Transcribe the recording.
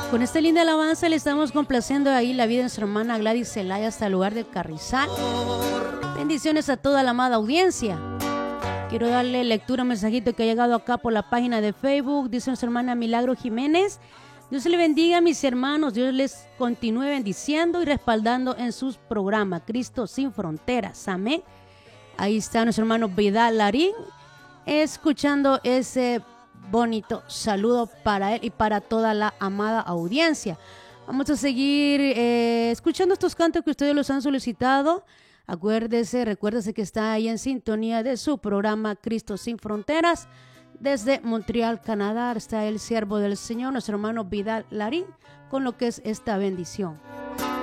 Con esta linda alabanza le estamos complaciendo ahí la vida de nuestra hermana Gladys Zelaya hasta el lugar del Carrizal. Bendiciones a toda la amada audiencia. Quiero darle lectura a un mensajito que ha llegado acá por la página de Facebook. Dice nuestra hermana Milagro Jiménez: Dios le bendiga a mis hermanos, Dios les continúe bendiciendo y respaldando en sus programas. Cristo sin fronteras, amén. Ahí está nuestro hermano Vidal Larín, escuchando ese bonito saludo para él y para toda la amada audiencia. Vamos a seguir escuchando estos cantos que ustedes los han solicitado. Recuérdese que está ahí en sintonía de su programa Cristo sin Fronteras. Desde Montreal, Canadá, está el siervo del Señor, nuestro hermano Vidal Larín, con lo que es esta bendición.